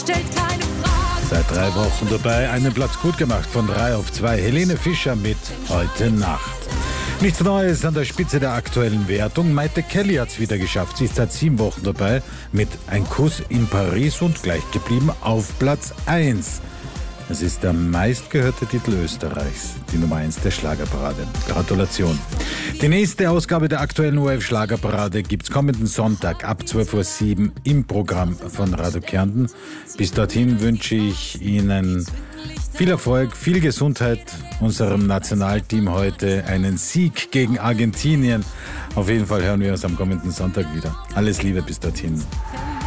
stellt keine Fragen. Seit 3 Wochen dabei, einen Platz gut gemacht von 3 auf 2. Helene Fischer mit Heute Nacht. Nichts Neues an der Spitze der aktuellen Wertung. Maite Kelly hat es wieder geschafft. Sie ist seit 7 Wochen dabei mit Ein Kuss in Paris und gleich geblieben auf Platz 1. Es ist der meistgehörte Titel Österreichs, die Nummer 1 der Schlagerparade. Gratulation. Die nächste Ausgabe der aktuellen ORF-Schlagerparade gibt es kommenden Sonntag ab 12:07 Uhr im Programm von Radio Kärnten. Bis dorthin wünsche ich Ihnen viel Erfolg, viel Gesundheit, unserem Nationalteam heute einen Sieg gegen Argentinien. Auf jeden Fall hören wir uns am kommenden Sonntag wieder. Alles Liebe bis dorthin.